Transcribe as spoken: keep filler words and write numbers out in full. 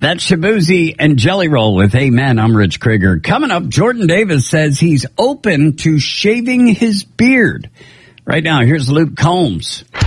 That's Shabuzi and Jelly Roll with Amen. I'm Rich Krieger. Coming up, Jordan Davis says he's open to shaving his beard. Right now, here's Luke Combs.